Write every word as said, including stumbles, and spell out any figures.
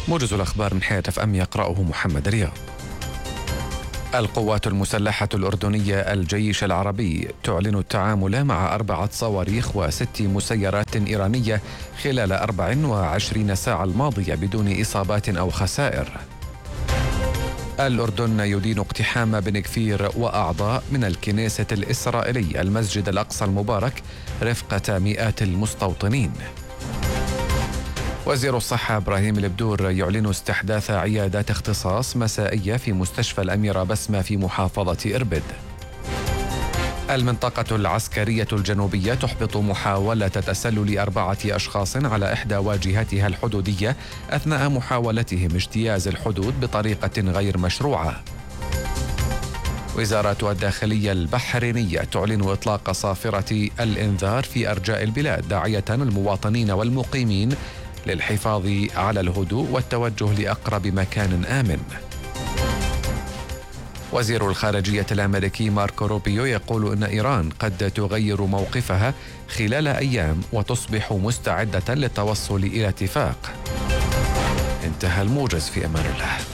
موجز الأخبار من حياة اف ام يقرأه محمد رياض. القوات المسلحة الأردنية الجيش العربي تعلن التعامل مع أربعة صواريخ وست مسيرات إيرانية خلال أربع وعشرين ساعة الماضية بدون إصابات أو خسائر. الأردن يدين اقتحام بن كفير وأعضاء من الكنيسة الإسرائيلي المسجد الأقصى المبارك رفقة مئات المستوطنين. وزير الصحة إبراهيم البدور يعلن استحداث عيادات اختصاص مسائية في مستشفى الأميرة بسمة في محافظة إربد. المنطقة العسكرية الجنوبية تحبط محاولة تسلل أربعة أشخاص على إحدى واجهتها الحدودية أثناء محاولتهم اجتياز الحدود بطريقة غير مشروعة. وزارة الداخلية البحرينية تعلن إطلاق صافرة الإنذار في أرجاء البلاد داعية المواطنين والمقيمين للحفاظ على الهدوء والتوجه لأقرب مكان آمن. وزير الخارجية الأمريكي ماركو روبيو يقول إن إيران قد تغير موقفها خلال أيام وتصبح مستعدة للتوصل إلى اتفاق. انتهى الموجز، في أمان الله.